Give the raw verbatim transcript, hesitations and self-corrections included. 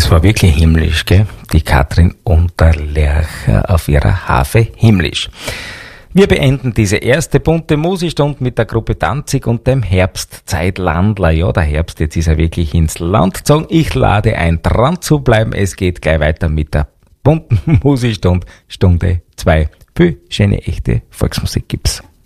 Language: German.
Das war wirklich himmlisch, gell? Die Katrin Unterlercher auf ihrer Harfe himmlisch. Wir beenden diese erste bunte Musikstunde mit der Gruppe Danzig und dem Herbstzeitlandler. Ja, der Herbst, jetzt ist er wirklich ins Land gezogen. Ich lade ein, dran zu bleiben. Es geht gleich weiter mit der bunten Musikstunde, Stunde zwei. Viel schöne, echte Volksmusik gibt's.